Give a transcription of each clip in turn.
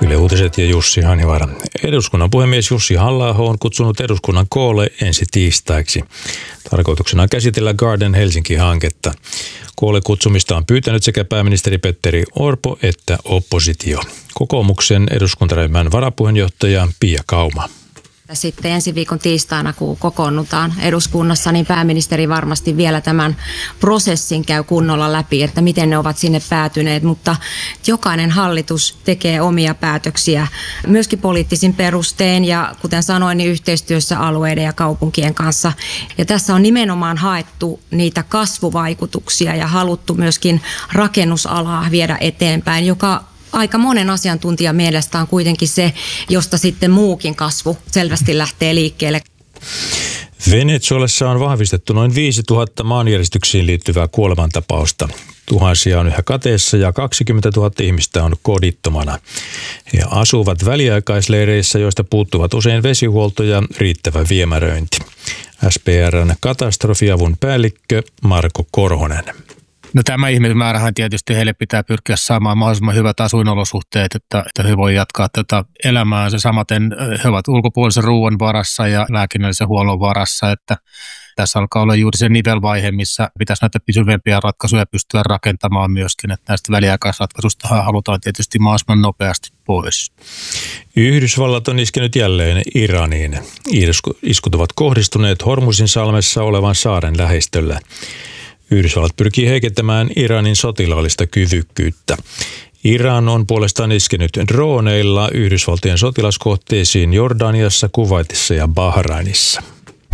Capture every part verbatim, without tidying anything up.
Yle Uutiset ja Jussi Hanivaara. Eduskunnan puhemies Jussi Halla-aho on kutsunut eduskunnan koolle ensi tiistaiksi. Tarkoituksena on käsitellä Garden Helsinki-hanketta. Koolle kutsumista on pyytänyt sekä pääministeri Petteri Orpo että oppositio. Kokoomuksen eduskuntaryhmän varapuheenjohtaja Pia Kauma. Sitten ensi viikon tiistaina, kun kokoonnutaan eduskunnassa, niin pääministeri varmasti vielä tämän prosessin käy kunnolla läpi, että miten ne ovat sinne päätyneet. Mutta jokainen hallitus tekee omia päätöksiä myöskin poliittisin perustein ja kuten sanoin, niin yhteistyössä alueiden ja kaupunkien kanssa. Ja tässä on nimenomaan haettu niitä kasvuvaikutuksia ja haluttu myöskin rakennusalaa viedä eteenpäin, joka aika monen asiantuntijan mielestä on kuitenkin se, josta sitten muukin kasvu selvästi lähtee liikkeelle. Venezuelassa on vahvistettu noin viisituhatta maanjäristyksiin liittyvää kuolemantapausta. Tuhansia on yhä kateessa ja kaksikymmentätuhatta ihmistä on kodittomana. He asuvat väliaikaisleireissä, joista puuttuvat usein vesihuolto ja riittävä viemäröinti. S P R:n katastrofiavun päällikkö Marko Korhonen. No tämä ihmismäärähän tietysti heille pitää pyrkiä saamaan mahdollisimman hyvät asuinolosuhteet, että, että he voi jatkaa tätä elämäänsä. Samaten he ovat ulkopuolisen ruoan varassa ja lääkinnällisen huollon varassa, että tässä alkaa olla juuri se nivelvaihe, missä pitäisi näitä pysyvämpiä ratkaisuja pystyä rakentamaan myöskin, että näistä väliaikaisratkaisusta halutaan tietysti mahdollisimman nopeasti pois. Yhdysvallat on iskenyt jälleen Iraniin. Iskut ovat kohdistuneet Hormuzin salmessa olevan saaren lähistöllä. Yhdysvallat pyrkii heikentämään Iranin sotilaallista kyvykkyyttä. Iran on puolestaan iskenyt droneilla Yhdysvaltojen sotilaskohteisiin Jordaniassa, Kuwaitissa ja Bahrainissa.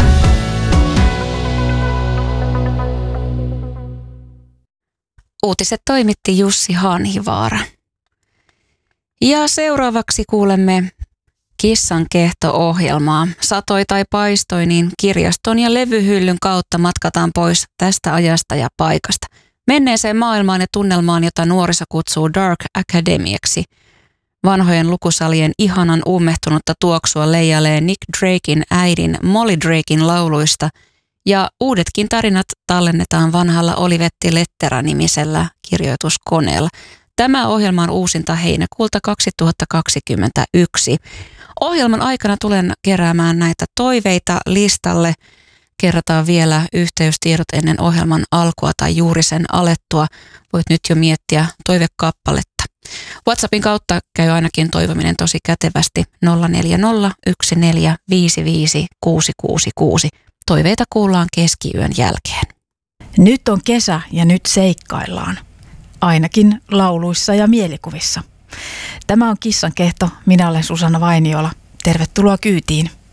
Uutiset toimitti Jussi Hanivaara. Ja seuraavaksi kuulemme Kissan kehto-ohjelmaa. Satoi tai paistoi, niin kirjaston ja levyhyllyn kautta matkataan pois tästä ajasta ja paikasta. Menneeseen maailmaan ja tunnelmaan, jota nuoriso kutsuu Dark Academiaksi. Vanhojen lukusalien ihanan ummehtunutta tuoksua leijailee Nick Draken äidin Molly Draken lauluista ja uudetkin tarinat tallennetaan vanhalla Olivetti Lettera-nimisellä kirjoituskoneella. Tämä ohjelma on uusinta heinäkuulta kaksituhattakaksikymmentäyksi. Ohjelman aikana tulen keräämään näitä toiveita listalle. Kerrotaan vielä yhteystiedot ennen ohjelman alkua tai juuri sen alettua. Voit nyt jo miettiä toivekappaletta. WhatsAppin kautta käy ainakin toivominen tosi kätevästi nolla neljä nolla yksi neljä viisi viisi kuusi kuusi kuusi. Toiveita kuullaan keskiyön jälkeen. Nyt on kesä ja nyt seikkaillaan. Ainakin lauluissa ja mielikuvissa. Tämä on Kissan kehto. Minä olen Susanna Vainiola. Tervetuloa kyytiin.